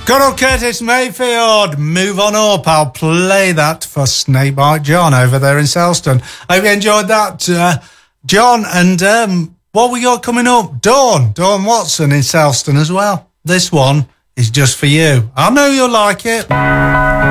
Good old Curtis Mayfield, move on up. I'll play that for Snakebite John over there in Selston. Hope you enjoyed that, John. And what we got coming up? Dawn Watson in Selston as well. This one is just for you. I know you'll like it.